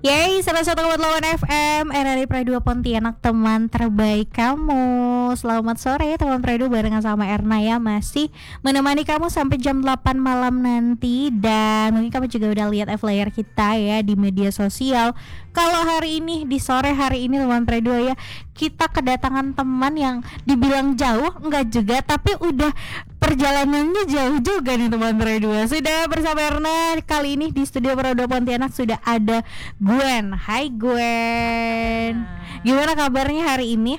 Yeay, 101,8 FM RRI Prado Pontianak, teman terbaik kamu. Selamat sore teman Prado, barengan sama Erna ya, masih menemani kamu sampai jam 8 malam nanti. Dan mungkin kamu juga udah lihat flyer kita ya di media sosial. Kalau hari ini, di sore hari ini teman Prado ya, kita kedatangan teman yang dibilang jauh, enggak juga, tapi udah perjalanannya jauh juga nih teman Prado. Sudah bersama Erna kali ini di studio Prado Pontianak sudah ada Gwen. Hai Gwen. Gimana kabarnya hari ini?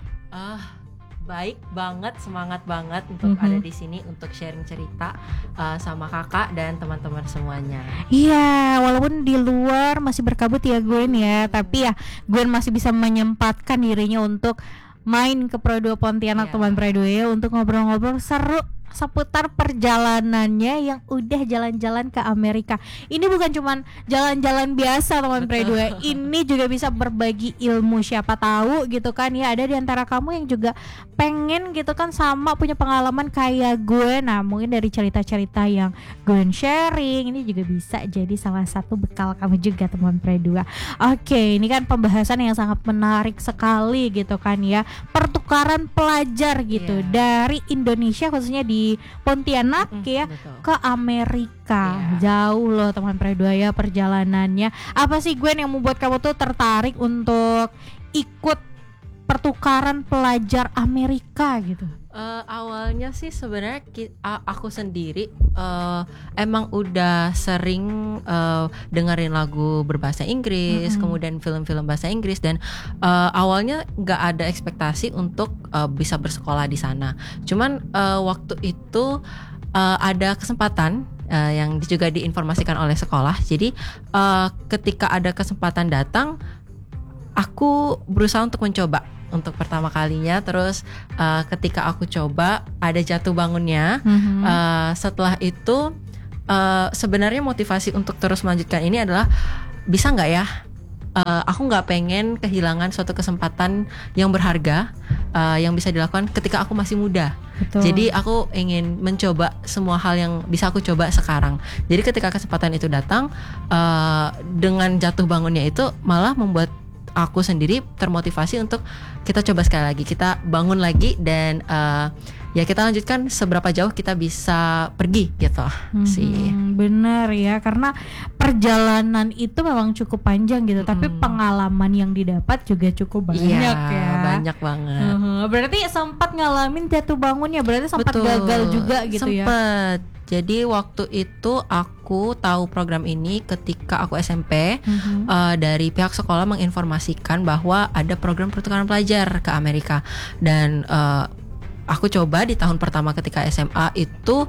Baik banget, semangat banget untuk ada di sini untuk sharing cerita sama kakak dan teman-teman semuanya. Iya, walaupun di luar masih berkabut ya Gwen ya, tapi ya Gwen masih bisa menyempatkan dirinya untuk main ke Prado Pontianak teman Prado ya, untuk ngobrol-ngobrol seru seputar perjalanannya yang udah jalan-jalan ke Amerika. Ini bukan cuman jalan-jalan biasa teman Prado ya. Ini juga bisa berbagi ilmu, siapa tahu gitu kan ya, ada di antara kamu yang juga pengen gitu kan sama punya pengalaman kayak gue. Nah, mungkin dari cerita-cerita yang gue sharing ini juga bisa jadi salah satu bekal kamu juga teman Prado. Oke, ini kan pembahasan yang sangat menarik sekali gitu kan ya. Pertukaran pelajar gitu dari Indonesia khususnya di Pontianak ya ke Amerika. Jauh loh teman Prado ya perjalanannya. Apa sih Gwen yang membuat kamu tuh tertarik untuk ikut pertukaran pelajar Amerika gitu? Awalnya sih sebenarnya aku sendiri emang udah sering dengerin lagu berbahasa Inggris, kemudian film-film bahasa Inggris, dan awalnya nggak ada ekspektasi untuk bisa bersekolah di sana. Cuman waktu itu ada kesempatan yang juga diinformasikan oleh sekolah. Jadi ketika ada kesempatan datang, aku berusaha untuk mencoba untuk pertama kalinya. Terus ketika aku coba ada jatuh bangunnya. Setelah itu sebenarnya motivasi untuk terus melanjutkan ini adalah bisa nggak ya, aku nggak pengen kehilangan suatu kesempatan yang berharga yang bisa dilakukan ketika aku masih muda. Betul. Jadi aku ingin mencoba semua hal yang bisa aku coba sekarang. Jadi ketika kesempatan itu datang, dengan jatuh bangunnya itu malah membuat aku sendiri termotivasi untuk kita coba sekali lagi, kita bangun lagi, dan ya kita lanjutkan seberapa jauh kita bisa pergi gitu sih. Benar ya, karena perjalanan itu memang cukup panjang gitu, tapi pengalaman yang didapat juga cukup banyak ya. Banyak banget. Berarti sempat ngalamin jatuh bangunnya, berarti sempat gagal juga gitu ya. Sempet. Jadi waktu itu aku tahu program ini ketika aku SMP. Dari pihak sekolah menginformasikan bahwa ada program pertukaran pelajar ke Amerika. Dan aku coba di tahun pertama ketika SMA itu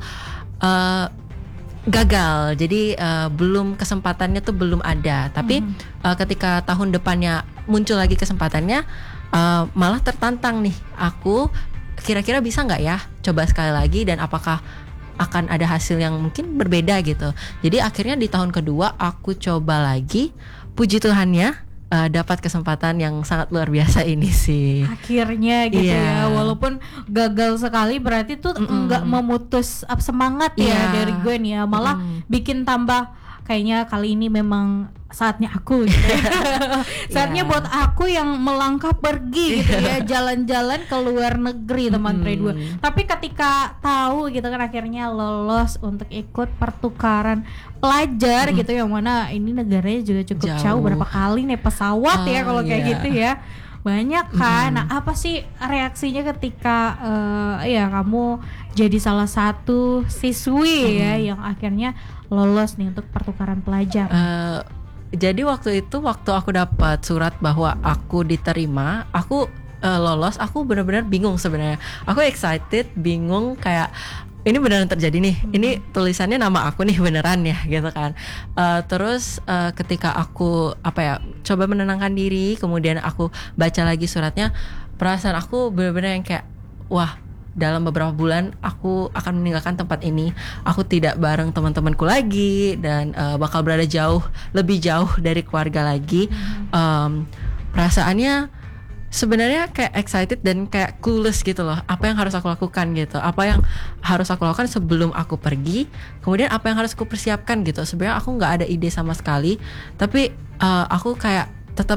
gagal. Jadi belum, kesempatannya tuh belum ada. Tapi ketika tahun depannya muncul lagi kesempatannya, malah tertantang nih. Aku kira-kira bisa nggak ya coba sekali lagi, dan apakah akan ada hasil yang mungkin berbeda gitu. Jadi akhirnya di tahun kedua aku coba lagi, puji Tuhannya dapat kesempatan yang sangat luar biasa ini sih. Akhirnya gitu ya, walaupun gagal sekali berarti tuh enggak memutus semangat ya dari gue nih ya, malah bikin tambah kayaknya kali ini memang saatnya aku gitu. Saatnya buat aku yang melangkah pergi gitu ya, jalan-jalan ke luar negeri teman Prado. Tapi ketika tahu gitu kan akhirnya lolos untuk ikut pertukaran pelajar gitu, yang mana ini negaranya juga cukup jauh, berapa kali nih pesawat ya kalau kayak gitu ya. Banyak kan. Nah, apa sih reaksinya ketika ya kamu jadi salah satu siswi ya yang akhirnya lolos nih untuk pertukaran pelajar? Jadi waktu itu, waktu aku dapat surat bahwa aku diterima, aku lolos, aku benar-benar bingung sebenarnya. Aku excited, bingung, kayak ini beneran terjadi nih, ini tulisannya nama aku nih beneran ya gitu kan. Terus ketika aku coba menenangkan diri, kemudian aku baca lagi suratnya, perasaan aku benar-benar yang kayak, wah, dalam beberapa bulan aku akan meninggalkan tempat ini. Aku tidak bareng teman-temanku lagi, dan bakal berada lebih jauh dari keluarga lagi. Perasaannya sebenarnya kayak excited dan kayak clueless gitu loh. Apa yang harus aku lakukan gitu, apa yang harus aku lakukan sebelum aku pergi, kemudian apa yang harus aku persiapkan gitu. Sebenarnya aku nggak ada ide sama sekali, tapi aku kayak tetap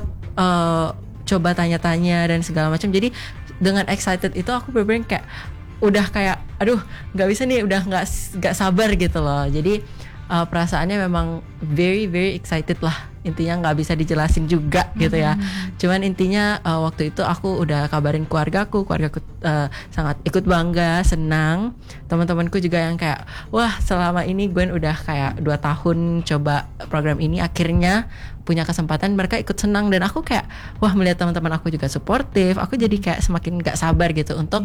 coba tanya-tanya dan segala macam. Jadi dengan excited itu aku bener-bener kayak udah kayak aduh nggak bisa nih, udah nggak sabar gitu loh. Jadi perasaannya memang very very excited lah, intinya nggak bisa dijelasin juga gitu ya. Cuman intinya waktu itu aku udah kabarin keluargaku sangat ikut bangga, senang. Teman-temanku juga yang kayak wah selama ini Gwen udah kayak 2 tahun coba program ini, akhirnya punya kesempatan, mereka ikut senang. Dan aku kayak wah melihat teman-teman aku juga suportif, aku jadi kayak semakin nggak sabar gitu untuk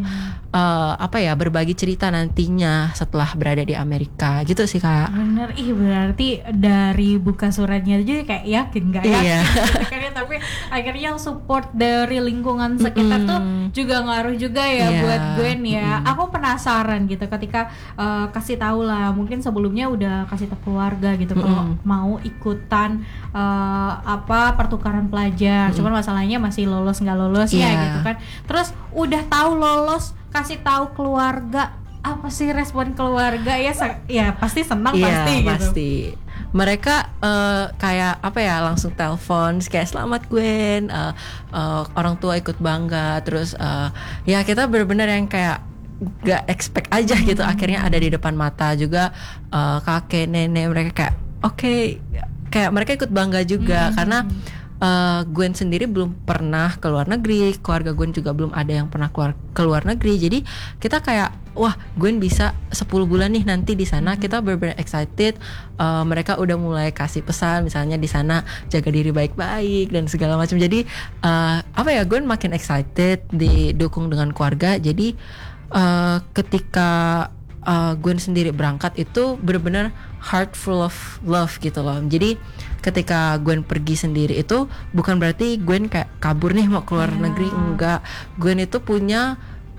berbagi cerita nantinya setelah berada di Amerika gitu sih Kak. Bener, berarti dari buka suratnya aja kayak yakin gak yakin gitu kan ya, tapi akhirnya support dari lingkungan sekitar tuh juga ngaruh juga ya buat Gwen ya. Aku penasaran gitu ketika kasih tahu lah, mungkin sebelumnya udah kasih tahu keluarga gitu kalau mau ikutan pertukaran pelajar, cuman masalahnya masih lolos nggak lolos ya gitu kan. Terus udah tahu lolos, kasih tahu keluarga, apa sih respon keluarga ya? Ya pasti senang pasti gitu. Pasti. Mereka kayak langsung telepon kayak selamat Gwen, orang tua ikut bangga, terus ya kita benar-benar yang kayak gak expect aja gitu, akhirnya ada di depan mata juga. Kakek nenek mereka kayak oke, kayak mereka ikut bangga juga karena Gwen sendiri belum pernah ke luar negeri, keluarga Gwen juga belum ada yang pernah ke luar negeri. Jadi kita kayak wah Gwen bisa 10 bulan nih nanti di sana. Kita benar-benar excited. Mereka udah mulai kasih pesan misalnya di sana jaga diri baik-baik dan segala macam. Jadi Gwen makin excited, didukung dengan keluarga. Jadi ketika Gwen sendiri berangkat itu benar-benar heart full of love gitu loh. Jadi ketika Gwen pergi sendiri itu bukan berarti Gwen kayak kabur nih mau keluar negeri, enggak. Gwen itu punya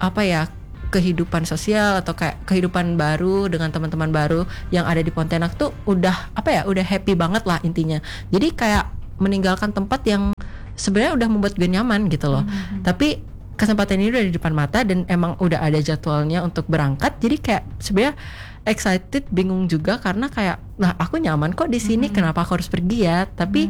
kehidupan sosial atau kayak kehidupan baru dengan teman-teman baru yang ada di Pontianak tuh udah udah happy banget lah intinya. Jadi kayak meninggalkan tempat yang sebenarnya udah membuat Gwen nyaman gitu loh. Tapi kesempatan ini udah di depan mata dan emang udah ada jadwalnya untuk berangkat. Jadi kayak sebenarnya excited, bingung juga karena kayak nah aku nyaman kok di sini, kenapa aku harus pergi ya? Tapi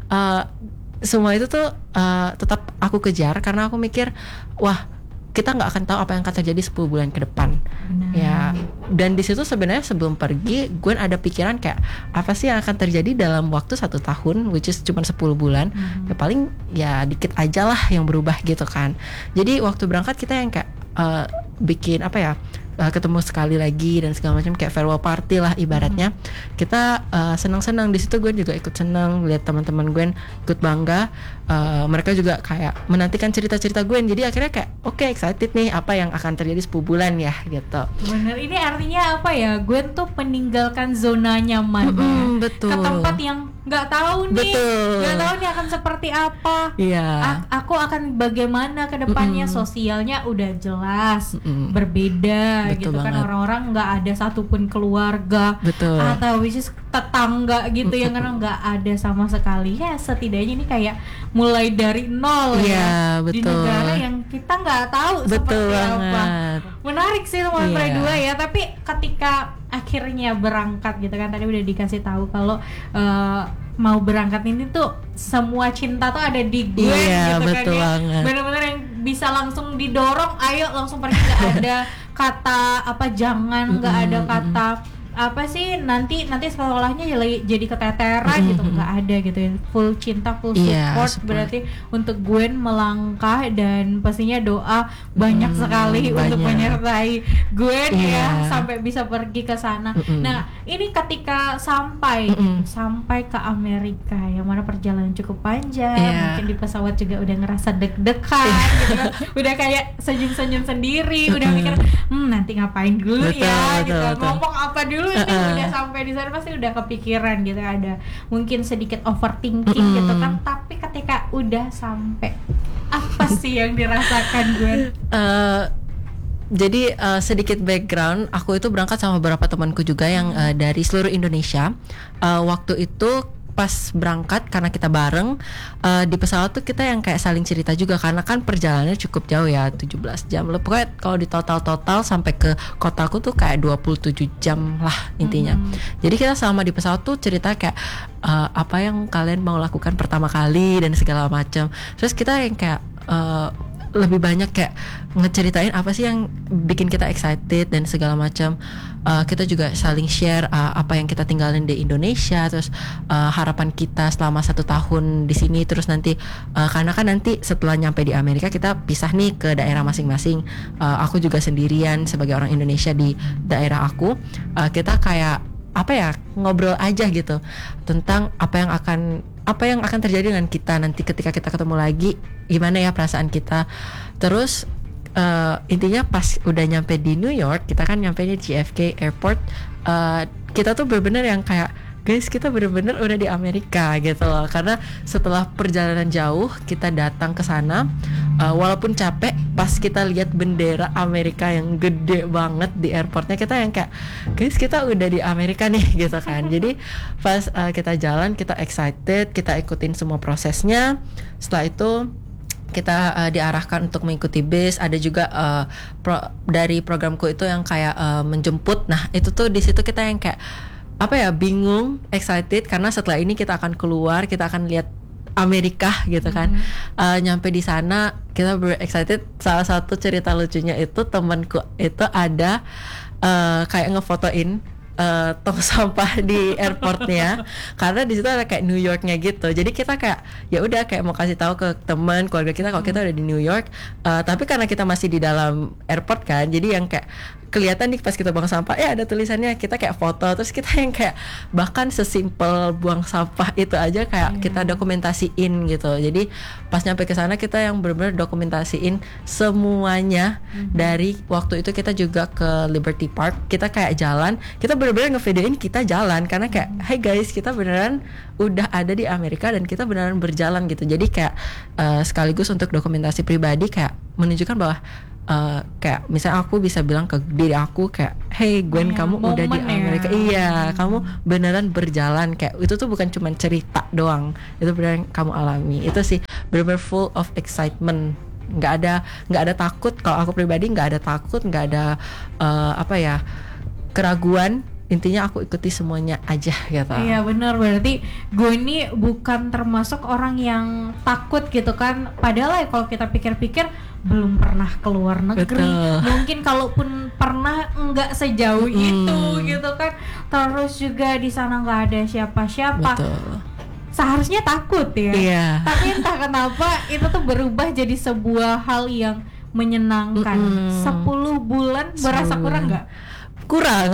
semua itu tuh tetap aku kejar karena aku mikir wah kita nggak akan tahu apa yang akan terjadi 10 bulan ke depan. Ya, dan di situ sebenarnya sebelum pergi Gwen ada pikiran kayak apa sih yang akan terjadi dalam waktu 1 tahun, which is cuma 10 bulan. Ya paling ya dikit aja lah yang berubah gitu kan. Jadi waktu berangkat kita yang kayak bikin ketemu sekali lagi dan segala macam, kayak farewell party lah ibaratnya. Kita senang-senang di situ, Gwen juga ikut senang lihat teman-teman Gwen ikut bangga. Mereka juga kayak menantikan cerita-cerita Gwen. Jadi akhirnya kayak oke, excited nih apa yang akan terjadi 10 bulan ya gitu. Bener, ini artinya apa ya? Gwen tuh meninggalkan zona nyaman betul. Ke tempat yang nggak tahu nih, nggak tahu nih akan seperti apa. Aku akan bagaimana ke depannya. Sosialnya udah jelas berbeda. Betul gitu banget. Kan orang-orang nggak ada satupun keluarga atau which is tetangga gitu yang kan nggak ada sama sekali ya. Setidaknya ini kayak mulai dari nol ya di negara yang kita nggak tahu seperti apa. Menarik sih teman dua ya. Tapi ketika akhirnya berangkat gitu kan, tadi udah dikasih tahu kalau mau berangkat ini tuh semua cinta tuh ada di Gwen gitu kan ya. Benar-benar yang bisa langsung didorong, ayo langsung pergi, nggak ada kata jangan, nggak ada kata nanti sekolahnya jadi keteteran gitu, nggak ada gitu ya. Full cinta, full support. Berarti untuk Gwen melangkah dan pastinya doa banyak sekali untuk menyertai Gwen ya sampai bisa pergi ke sana. Nah ini ketika sampai ke Amerika yang mana perjalanan cukup panjang, mungkin di pesawat juga udah ngerasa deg-degan gitu kan. Udah kayak senyum-senyum sendiri, udah mikir nanti ngapain dulu gitu, ngomong apa dulu. Udah sampai di sana pasti udah kepikiran gitu, ada mungkin sedikit overthinking gitu kan. Tapi ketika udah sampai, apa sih yang dirasakan Gwen? Jadi sedikit background, aku itu berangkat sama beberapa temanku juga yang dari seluruh Indonesia. Waktu itu pas berangkat karena kita bareng di pesawat tuh kita yang kayak saling cerita juga karena kan perjalanannya cukup jauh ya, 17 jam. Pokoknya kalau di total sampai ke kotaku tuh kayak 27 jam lah intinya. Jadi kita selama di pesawat tuh cerita kayak apa yang kalian mau lakukan pertama kali dan segala macam. Terus kita yang kayak lebih banyak kayak ngeceritain apa sih yang bikin kita excited dan segala macam. Kita juga saling share apa yang kita tinggalin di Indonesia, terus harapan kita selama 1 tahun di sini, terus nanti karena kan nanti setelah nyampe di Amerika kita pisah nih ke daerah masing-masing. Aku juga sendirian sebagai orang Indonesia di daerah aku. Kita kayak apa ya, ngobrol aja gitu tentang apa yang akan terjadi dengan kita nanti ketika kita ketemu lagi, gimana ya perasaan kita. Terus intinya pas udah nyampe di New York, kita kan nyampe di JFK Airport, kita tuh benar-benar yang kayak guys, kita benar-benar udah di Amerika gitu loh. Karena setelah perjalanan jauh kita datang ke sana, walaupun capek, pas kita lihat bendera Amerika yang gede banget di airportnya, kita yang kayak guys, kita udah di Amerika nih gitu kan. Jadi pas kita jalan, kita excited, kita ikutin semua prosesnya. Setelah itu kita diarahkan untuk mengikuti bis. Ada juga dari programku itu yang kayak menjemput. Nah itu tuh di situ kita yang kayak apa ya, bingung, excited karena setelah ini kita akan keluar, kita akan lihat Amerika gitu kan. Nyampe di sana kita excited. Salah satu cerita lucunya itu temanku itu ada kayak ngefotoin tong sampah di airportnya karena di situ ada kayak New Yorknya gitu. Jadi kita kayak ya udah kayak mau kasih tahu ke teman keluarga kita kalau kita udah di New York. Tapi karena kita masih di dalam airport kan, jadi yang kayak kelihatan nih pas kita buang sampah ada tulisannya, kita kayak foto. Terus kita yang kayak bahkan sesimpel buang sampah itu aja kayak kita dokumentasiin gitu. Jadi pas nyampe ke sana kita yang benar-benar dokumentasiin semuanya. Dari waktu itu kita juga ke Liberty Park, kita kayak jalan, kita benar-benar ngevideoin kita jalan karena kayak hey guys, kita beneran udah ada di Amerika dan kita beneran berjalan gitu. Jadi kayak sekaligus untuk dokumentasi pribadi, kayak menunjukkan bahwa kayak misalnya aku bisa bilang ke diri aku kayak hey Gwen, kamu udah di Amerika. Iya, kamu beneran berjalan. Kayak itu tuh bukan cuma cerita doang, itu beneran kamu alami. Itu sih bener-bener full of excitement. Nggak ada takut. Kalau aku pribadi nggak ada takut, nggak ada keraguan. Intinya aku ikuti semuanya aja gitu. Iya benar, berarti gue ini bukan termasuk orang yang takut gitu kan. Padahal ya kalau kita pikir-pikir belum pernah keluar negeri. Betul. Mungkin kalaupun pernah nggak sejauh itu gitu kan. Terus juga di sana nggak ada siapa-siapa. Betul. Seharusnya takut ya. Iya. Tapi entah kenapa itu tuh berubah jadi sebuah hal yang menyenangkan. 10 bulan berasa kurang nggak? Kurang.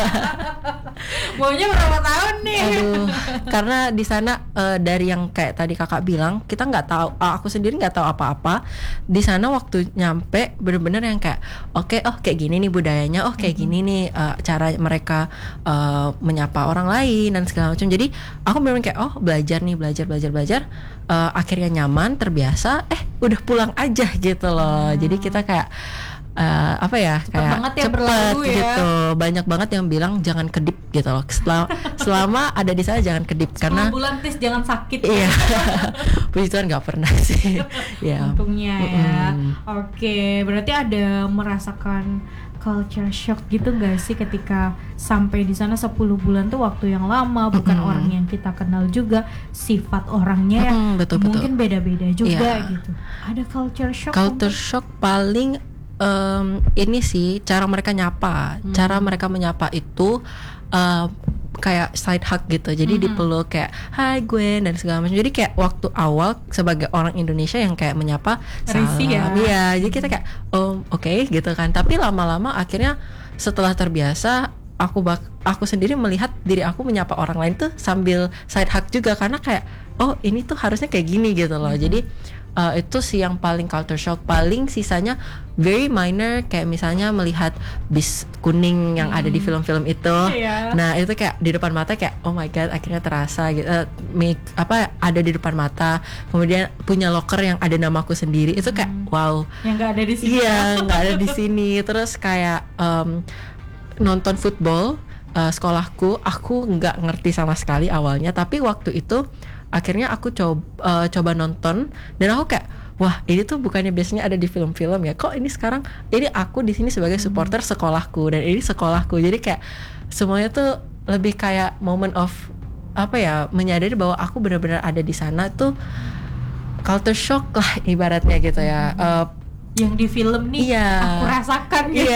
Maunya berapa tahun nih? Aduh, karena di sana dari yang kayak tadi kakak bilang, kita nggak tahu, aku sendiri nggak tahu apa-apa. Di sana waktu nyampe bener-bener yang kayak kayak gini nih budayanya, kayak gini nih cara mereka menyapa orang lain dan segala macam. Jadi aku bener-bener kayak belajar. Akhirnya nyaman, terbiasa. Udah pulang aja gitu loh. Jadi kita kayak kayak cepet gitu. Banyak banget yang bilang jangan kedip gitu loh. Selama ada di sana jangan kedip karena bulan please jangan sakit. Iya. Puji Tuhan nggak pernah sih. Ya. Untungnya ya. Oke, berarti ada merasakan culture shock gitu nggak sih ketika sampai di sana 10 bulan tuh waktu yang lama, bukan orang yang kita kenal juga, sifat orangnya betul. mungkin beda-beda juga gitu. Ada culture shock. Culture shock paling ini sih cara mereka nyapa. Cara mereka menyapa itu kayak side hug gitu. Jadi dipeluk kayak hai Gwen dan segala macam. Jadi kayak waktu awal sebagai orang Indonesia yang kayak menyapa salam. Iya, jadi kita kayak oke gitu kan. Tapi lama-lama akhirnya setelah terbiasa aku sendiri melihat diri aku menyapa orang lain tuh sambil side hug juga karena kayak ini tuh harusnya kayak gini gitu loh. Jadi itu sih yang paling culture shock. Paling sisanya very minor, kayak misalnya melihat bis kuning yang ada di film-film itu. Nah itu kayak di depan mata kayak oh my god, akhirnya terasa gitu. Ada di depan mata. Kemudian punya locker yang ada namaku sendiri. Itu kayak wow, yang nggak ada di sini. Iya, nggak ada di sini. Terus kayak nonton football sekolahku, aku nggak ngerti sama sekali awalnya, tapi waktu itu akhirnya aku coba nonton dan aku kayak, wah ini tuh bukannya biasanya ada di film-film ya, kok ini sekarang ini aku di sini sebagai supporter sekolahku dan ini sekolahku, jadi kayak semuanya tuh lebih kayak moment of apa ya, menyadari bahwa aku benar-benar ada di sana tuh, culture shock lah ibaratnya gitu ya. Yang di film nih aku rasakan gitu.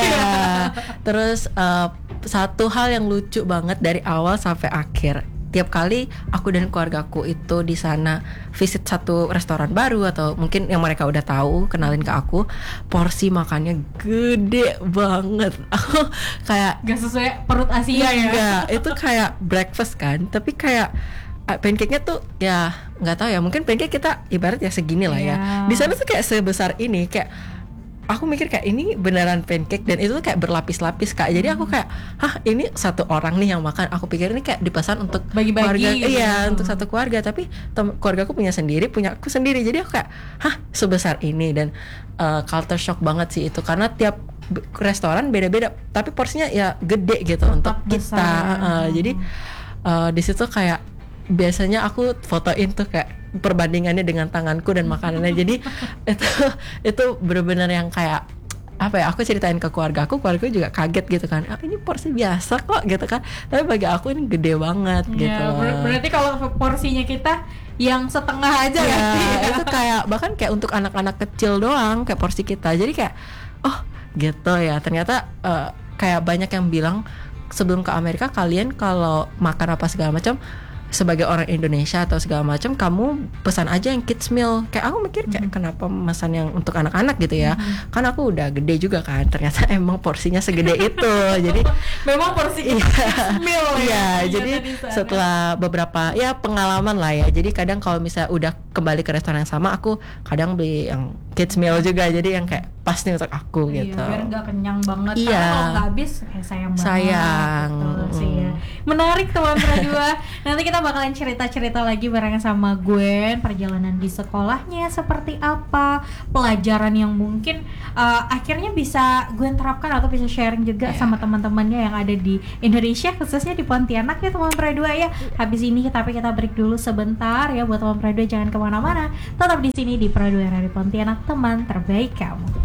Terus satu hal yang lucu banget dari awal sampai akhir, tiap kali aku dan keluargaku itu di sana visit satu restoran baru atau mungkin yang mereka udah tahu kenalin ke aku, porsi makannya gede banget. Aku kayak gak sesuai perut Asia ya. Itu kayak breakfast kan, tapi kayak pancake-nya tuh ya nggak tahu ya, mungkin pancake kita ibarat ya segini lah ya. Di sana tuh kayak sebesar ini, kayak aku mikir kayak ini beneran pancake dan itu tuh kayak berlapis-lapis Kak. Jadi aku kayak, hah ini satu orang nih yang makan. Aku pikir ini kayak dipesan untuk bagi-bagi keluarga, gitu. Iya untuk satu keluarga. Tapi keluarga aku punya sendiri, punya aku sendiri. Jadi aku kayak, hah sebesar ini. Dan culture shock banget sih itu, karena tiap restoran beda-beda. Tapi porsinya ya gede gitu untuk kita. Jadi di situ kayak biasanya aku fotoin tuh kayak perbandingannya dengan tanganku dan makanannya. Jadi itu benar-benar yang kayak apa ya, aku ceritain ke keluargaku juga kaget gitu kan, ini porsi biasa kok gitu kan, tapi bagi aku ini gede banget gitu. Berarti kalau porsinya kita yang setengah aja ya, itu kayak bahkan kayak untuk anak-anak kecil doang kayak porsi kita. Jadi kayak oh gitu ya, ternyata kayak banyak yang bilang sebelum ke Amerika, kalian kalau makan apa segala macam sebagai orang Indonesia atau segala macam, kamu pesan aja yang kids meal. Kayak aku mikir kayak kenapa pesan yang untuk anak-anak gitu ya, kan aku udah gede juga kan, ternyata emang porsinya segede itu. Jadi memang porsi kids meal ya. Jadi setelah beberapa ya pengalaman lah ya, jadi kadang kalau misalnya udah kembali ke restoran yang sama, aku kadang beli yang kids meal juga, jadi yang kayak pas nih untuk aku gitu. Biar nggak kenyang banget. Iya. Karena kalau nggak habis sayang banget. Sayang. Sih ya. Menarik teman Pradua. Nanti kita bakalan cerita-cerita lagi barengan sama Gwen, perjalanan di sekolahnya seperti apa, pelajaran yang mungkin akhirnya bisa Gwen terapkan atau bisa sharing juga sama teman-temannya yang ada di Indonesia, khususnya di Pontianak ya teman Pradua ya. Habis ini tapi kita break dulu sebentar ya, buat teman Pradua jangan kemana-mana, tetap di sini di Pradua Radio Pontianak, teman terbaik kamu.